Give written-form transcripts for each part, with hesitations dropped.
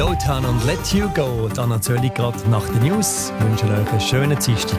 Dotan und Let You Go. Dann natürlich gerade nach den News. Ich wünsche euch einen schönen Dienstag.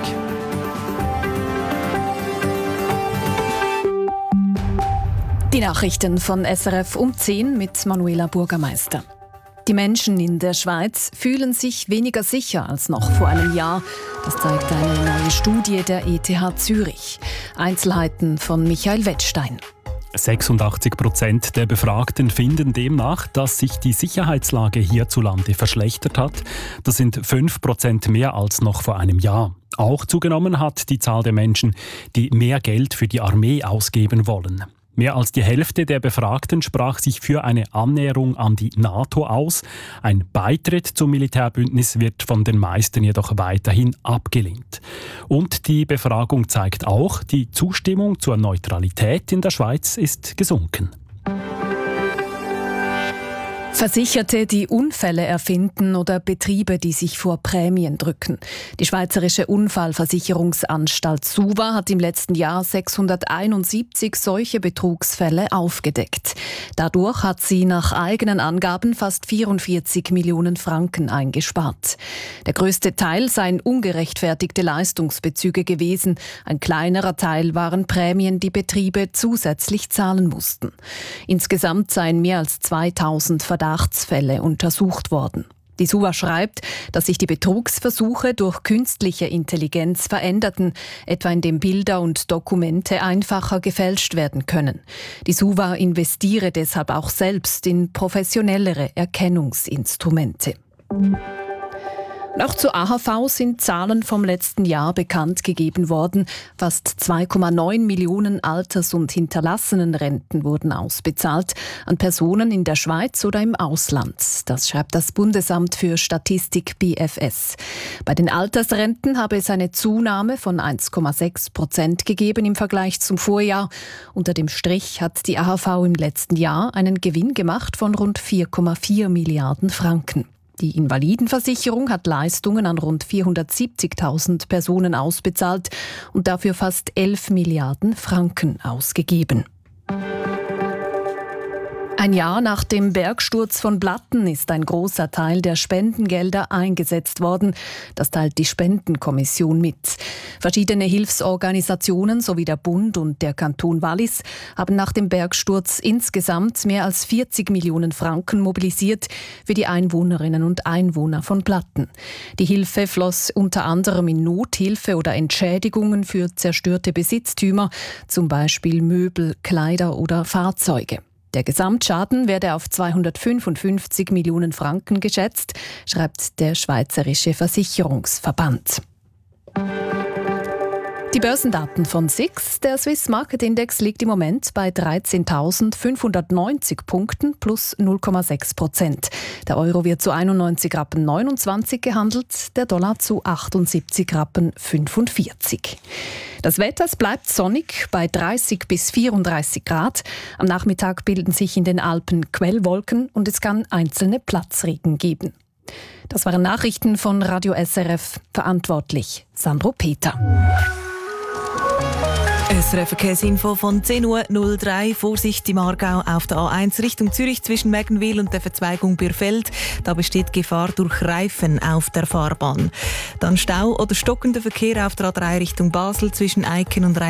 Die Nachrichten von SRF um 10 mit Manuela Bürgermeister. Die Menschen in der Schweiz fühlen sich weniger sicher als noch vor einem Jahr. Das zeigt eine neue Studie der ETH Zürich. Einzelheiten von Michael Wettstein. 86% der Befragten finden demnach, dass sich die Sicherheitslage hierzulande verschlechtert hat. Das sind 5% mehr als noch vor einem Jahr. Auch zugenommen hat die Zahl der Menschen, die mehr Geld für die Armee ausgeben wollen. Mehr als die Hälfte der Befragten sprach sich für eine Annäherung an die NATO aus. Ein Beitritt zum Militärbündnis wird von den meisten jedoch weiterhin abgelehnt. Und die Befragung zeigt auch, die Zustimmung zur Neutralität in der Schweiz ist gesunken. Versicherte, die Unfälle erfinden oder Betriebe, die sich vor Prämien drücken. Die Schweizerische Unfallversicherungsanstalt SUVA hat im letzten Jahr 671 solche Betrugsfälle aufgedeckt. Dadurch hat sie nach eigenen Angaben fast 44 Millionen Franken eingespart. Der größte Teil seien ungerechtfertigte Leistungsbezüge gewesen. Ein kleinerer Teil waren Prämien, die Betriebe zusätzlich zahlen mussten. Insgesamt seien mehr als 2000 Verdachtsfälle untersucht worden. Die SUVA schreibt, dass sich die Betrugsversuche durch künstliche Intelligenz veränderten, etwa indem Bilder und Dokumente einfacher gefälscht werden können. Die SUVA investiere deshalb auch selbst in professionellere Erkennungsinstrumente. Auch zur AHV sind Zahlen vom letzten Jahr bekannt gegeben worden. Fast 2,9 Millionen Alters- und Hinterlassenenrenten wurden ausbezahlt an Personen in der Schweiz oder im Ausland. Das schreibt das Bundesamt für Statistik BFS. Bei den Altersrenten habe es eine Zunahme von 1,6% gegeben im Vergleich zum Vorjahr. Unter dem Strich hat die AHV im letzten Jahr einen Gewinn gemacht von rund 4,4 Milliarden Franken. Die Invalidenversicherung hat Leistungen an rund 470.000 Personen ausbezahlt und dafür fast 11 Milliarden Franken ausgegeben. Ein Jahr nach dem Bergsturz von Blatten ist ein großer Teil der Spendengelder eingesetzt worden. Das teilt die Spendenkommission mit. Verschiedene Hilfsorganisationen sowie der Bund und der Kanton Wallis haben nach dem Bergsturz insgesamt mehr als 40 Millionen Franken mobilisiert für die Einwohnerinnen und Einwohner von Blatten. Die Hilfe floss unter anderem in Nothilfe oder Entschädigungen für zerstörte Besitztümer, zum Beispiel Möbel, Kleider oder Fahrzeuge. Der Gesamtschaden werde auf 255 Millionen Franken geschätzt, schreibt der Schweizerische Versicherungsverband. Die Börsendaten von SIX. Der Swiss Market Index liegt im Moment bei 13.590 Punkten plus 0,6%. Der Euro wird zu 91,29 Rappen gehandelt, der Dollar zu 78,45 Rappen. Das Wetter bleibt sonnig bei 30 bis 34 Grad. Am Nachmittag bilden sich in den Alpen Quellwolken und es kann einzelne Platzregen geben. Das waren Nachrichten von Radio SRF. Verantwortlich Sandro Peter. SRF Verkehrsinfo von 10.03 Uhr. Vorsicht im Aargau auf der A1 Richtung Zürich zwischen Meggenwil und der Verzweigung Bürfeld. Da besteht Gefahr durch Reifen auf der Fahrbahn. Dann Stau oder stockender Verkehr auf der A3 Richtung Basel zwischen Eiken und